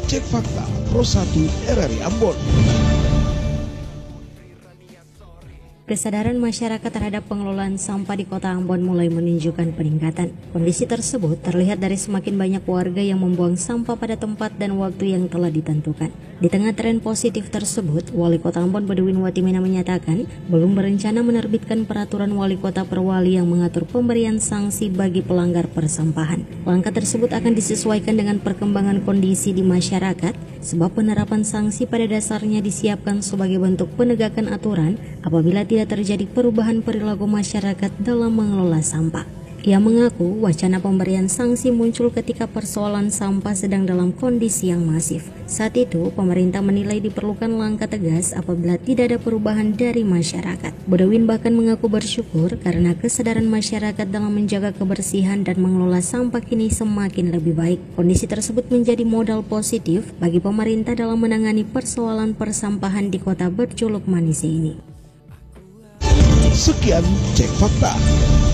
Cek Fakta Pro 1 RRI Ambon. Kesadaran masyarakat terhadap pengelolaan sampah di Kota Ambon mulai menunjukkan peningkatan. Kondisi tersebut terlihat dari semakin banyak warga yang membuang sampah pada tempat dan waktu yang telah ditentukan. Di tengah tren positif tersebut, Wali Kota Ambon Badewin Watimena menyatakan belum berencana menerbitkan peraturan Wali Kota per Wali yang mengatur pemberian sanksi bagi pelanggar persampahan. Langkah tersebut akan disesuaikan dengan perkembangan kondisi di masyarakat, sebab penerapan sanksi pada dasarnya disiapkan sebagai bentuk penegakan aturan apabila tidak terjadi perubahan perilaku masyarakat dalam mengelola sampah. Ia mengaku wacana pemberian sanksi muncul ketika persoalan sampah sedang dalam kondisi yang masif. Saat itu, pemerintah menilai diperlukan langkah tegas apabila tidak ada perubahan dari masyarakat. Badewin bahkan mengaku bersyukur karena kesadaran masyarakat dalam menjaga kebersihan dan mengelola sampah kini semakin lebih baik. Kondisi tersebut menjadi modal positif bagi pemerintah dalam menangani persoalan persampahan di kota berjuluk manis ini. Sekian Cek Fakta.